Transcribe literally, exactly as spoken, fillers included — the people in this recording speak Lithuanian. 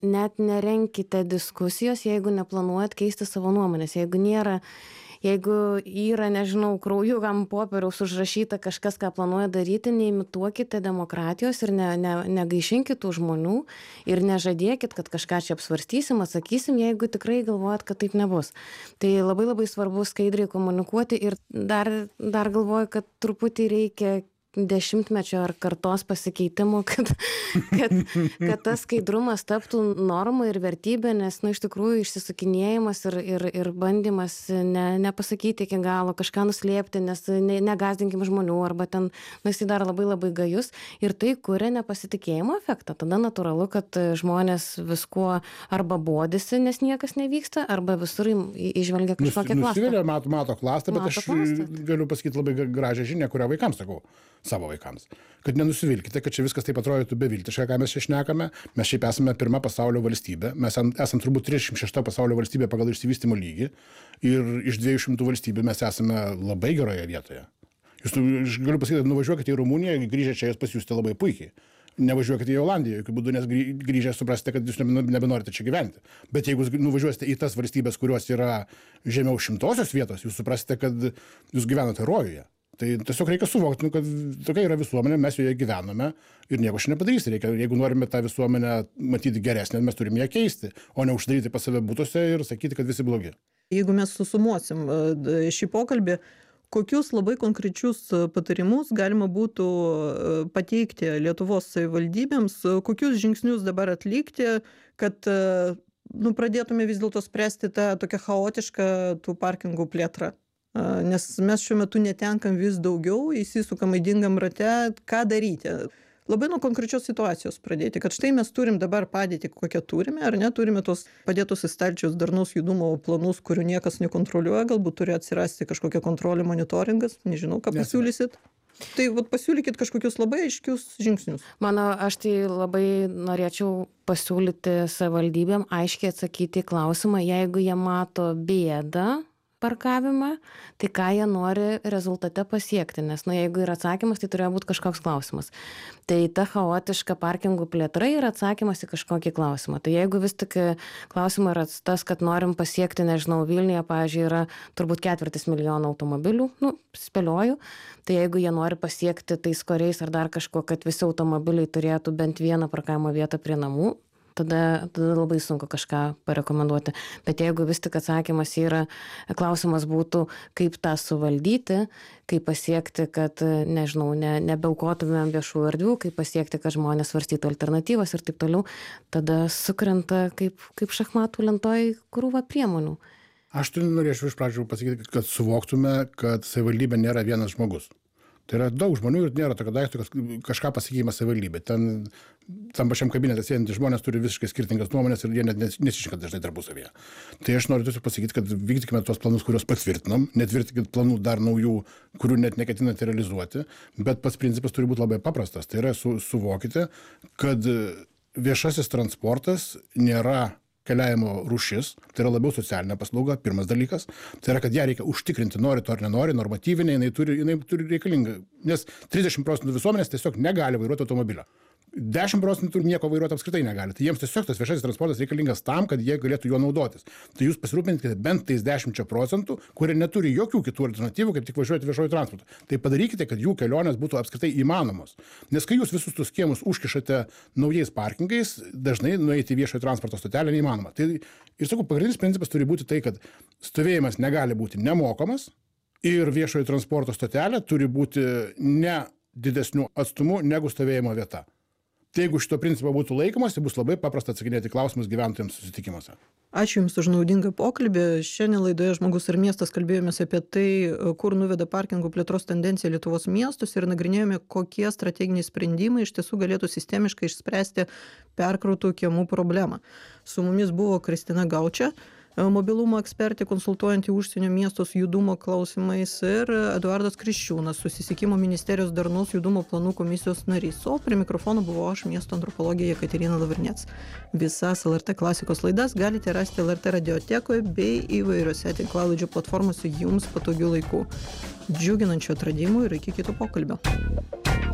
net nerenkite diskusijos, jeigu neplanuojat keisti savo nuomonės. Jeigu nėra, jeigu yra, nežinau, krauju ant popieriaus užrašyta kažkas, ką planuoja daryti, neimituokite demokratijos ir ne, ne, negaišinkit tų žmonių ir nežadėkit, kad kažką čia apsvarstysim, atsakysim, jeigu tikrai galvojat, kad taip nebus. Tai labai labai svarbu skaidriai komunikuoti ir dar, dar galvoju, kad truputį reikia dešimtmečio ar kartos pasikeitimų, kad, kad, kad tas skaidrumas taptų norma ir vertybė, nes, nu, iš tikrųjų išsisukinėjimas ir, ir, ir bandymas ne, nepasakyti iki galo, kažką nuslėpti, nes ne, negazdinkim žmonių, arba ten, nu, jis dar labai labai gajus ir tai kuria nepasitikėjimo efektą. Tada natūralu, kad žmonės viskuo arba bodisi, nes niekas nevyksta, arba visur įžvelgia kažkokią klastą. Nusivelia, mato, mato klastą, bet mato aš klastą. Galiu pasakyti labai gražią žinią, kurią vaikams sakau. Savo vaikams. Kad nenusivilkite, kad čia viskas taip atrodytų beviltiškai, ką mes čia šnekame. Mes šiaip esame pirma pasaulio valstybė. Mes esame turbūt trisdešimt šešta pasaulio valstybė pagal išsivystymo lygį. Ir iš dviejų šimtų valstybių mes esame labai geroje vietoje. Jūs, aš galiu pasakyti, nuvažiuokite į Rumuniją, grįžę čia jūs pasijusite labai puikiai. Nevažiuokite į Olandiją, jokių būdų, nes grįžę suprasite, kad jūs nebenorite čia gyventi. Bet jeigu jūs nuvažiuosite į tas valstybės, kurios yra žemiau šimtosios vietos, jūs suprasite, kad jūs gyvenate rojuje. Tai tiesiog reikia suvokti, nu, kad tokia yra visuomenė, mes joje gyvename ir nieko šiandien nepadarys. Reikia, jeigu norime tą visuomenę matyti geresnę, mes turime ją keisti, o ne uždaryti pas save būtuose ir sakyti, kad visi blogi. Jeigu mes susumuosim šį pokalbį, kokius labai konkrečius patarimus galima būtų pateikti Lietuvos savivaldybėms, kokius žingsnius dabar atlikti, kad nu, pradėtume vis dėlto spręsti tą tokią chaotišką tų parkingų plėtrą? Nes mes šiuo metu netenkam vis daugiau, įsisukam įdingam rate, ką daryti. Labai nuo konkrečios situacijos pradėti, kad štai mes turim dabar padėtį, kokią turime, ar ne, turime tos padėtus į stalčius darnaus judumo planus, kurių niekas nekontroliuoja, galbūt turi atsirasti kažkokia kontrolė, monitoringas, nežinau, ką pasiūlysit. Tai vat, pasiūlykit kažkokius labai aiškius žingsnius. Mano, aš tai labai norėčiau pasiūlyti savivaldybėm aiškiai atsakyti į klausimą, jeigu jie mato bėdą parkavimą, tai ką jie nori rezultate pasiekti, nes, nu, jeigu yra atsakymas, tai turėjo būti kažkoks klausimas. Tai ta chaotiška parkingų plėtra yra atsakymas į kažkokį klausimą. Tai jeigu vis tik klausimas yra tas, kad norim pasiekti, nežinau, Vilniuje, pavyzdžiui, yra turbūt ketvirtis milijono automobilių, nu, spėlioju, tai jeigu jie nori pasiekti tais koriais ar dar kažko, kad visi automobiliai turėtų bent vieną parkavimo vietą prie namų, Tada, tada labai sunku kažką parekomenduoti. Bet jeigu vis tik atsakymas yra, klausimas būtų, kaip tą suvaldyti, kaip pasiekti, kad, nežinau, ne, nebeaukotumėm viešų erdvių, kaip pasiekti, kad žmonės svarstytų alternatyvas ir taip toliau, tada sukrenta kaip, kaip šachmatų lentoj krūva priemonių. Aš tai norėčiau iš pradžių pasakyti, kad suvoktume, kad savivaldybė nėra vienas žmogus. Tai yra daug žmonių ir nėra tokio daikto, kad kažką pasakymą savivaldybė. Ten tam pačiam kabinete sėdintys žmonės turi visiškai skirtingas nuomonės ir jie net nesišneka dažnai tarpusavyje. Tai aš noriu tiesiog pasakyti, kad vykdykime tuos planus, kuriuos patvirtinom, netvirtinkit planų dar naujų, kurių net neketinate realizuoti, bet pats principas turi būti labai paprastas. Tai yra su, suvokite, kad viešasis transportas nėra keliavimo rūšis, tai yra labiau socialinė paslauga, pirmas dalykas. Tai yra, kad ją reikia užtikrinti, nori to ar nenori, normatyvinė, jinai turi, jinai turi reikalinga. Nes trisdešimt procentų visuomenės tiesiog negali vairuoti automobilio. dešimt procentų nieko vairuoti apskritai negali. Tai jiems tiesiog tas viešasis transportas reikalingas tam, kad jie galėtų juo naudotis. Tai jūs pasirūpinkite bent tais dešimt procentų, kurie neturi jokių kitų alternatyvų, kaip tik važiuoti viešoju transportu. Tai padarykite, kad jų kelionės būtų apskritai įmanomos. Nes kai jūs visus tus kiemus užkišate naujais parkingais, dažnai nueiti į viešojo transporto stotelę neįmanoma. Tai ir sakau, pagrindinis principas turi būti tai, kad stovėjimas negali būti nemokamas ir viešojo transporto stotelė turi būti ne didesniu atstumu negu stovėjimo vieta. Tai jeigu šito principo būtų laikomas, tai bus labai paprasta atsakinėti klausimus gyventojams susitikimuose. Ačiū Jums už naudingą pokalbį. Šiandien laidoje Žmogus ir miestas kalbėjomės apie tai, kur nuveda parkingų plėtros tendencija Lietuvos miestus ir nagrinėjome, kokie strateginiai sprendimai iš tiesų galėtų sistemiškai išspręsti perkrautų kiemų problemą. Su mumis buvo Kristina Gaučia, mobilumo ekspertė, konsultuojanti užsienio miestus judumo klausimais, ir Eduardas Kriščiūnas, susisiekimo ministerijos darnaus judumo planų komisijos narys. O prie mikrofono buvo aš, miesto antropologė Jekaterina Lavrinec. Visas L R T klasikos laidas galite rasti L R T radiotekoje bei įvairiose tinklalaidžių platformose jums patogiu laiku. Džiuginančių atradimų ir iki kito pokalbio.